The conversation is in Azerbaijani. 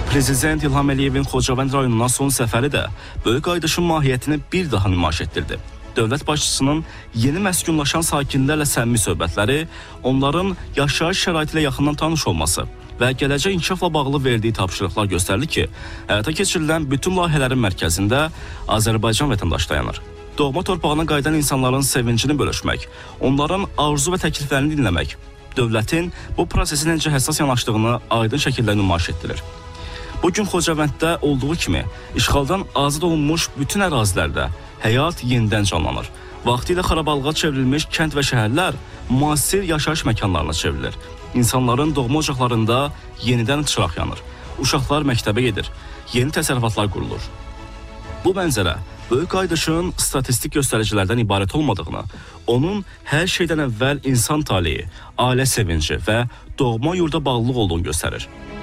Prezident İlham Əliyevin Xocavənd rayonuna son səfəri də böyük qayıdışın mahiyyətini bir daha nümayiş etdirdi. Dövlət başçısının yeni məskunlaşan sakinlərlə səmimi söhbətləri, onların yaşayış şəraiti ilə yaxından tanış olması və gələcək inkişafla bağlı verdiyi tapşırıqlar göstərdi ki, həyata keçirilən bütün layihələrin mərkəzində Azərbaycan vətəndaşı dayanır. Doğma torpağına qayıdan insanların sevincini bölüşmək, onların arzu və təkliflərini dinləmək, dövlətin bu prosesin necə həssas yanaşdığını aydın şəkildə nümayiş etdirir. Bugün Xocavənddə olduğu kimi işğaldan azad olunmuş bütün ərazilərdə həyat yenidən canlanır. Vaxtilə xarabalığa çevrilmiş kənd və şəhərlər müasir yaşayış məkanlarına çevrilir. İnsanların doğma ocaqlarında yenidən çıraq yanır. Uşaqlar məktəbə gedir. Yeni təsərrüfatlar qurulur. Bu mənzərə böyük qayıdışın statistik göstəricilərdən ibarət olmadığını, onun hər şeydən əvvəl insan taleyi, ailə sevinci və doğma yurda bağlılıq olduğunu göstərir.